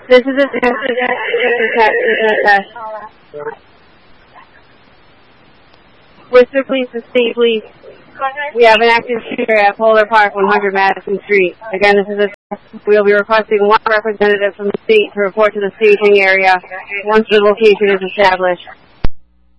This is Worcester Police and State Police. We have an active shooter at Polar Park, 100 Madison Street. Again, this is we'll be requesting one representative from the state to report to the staging area once the location is established.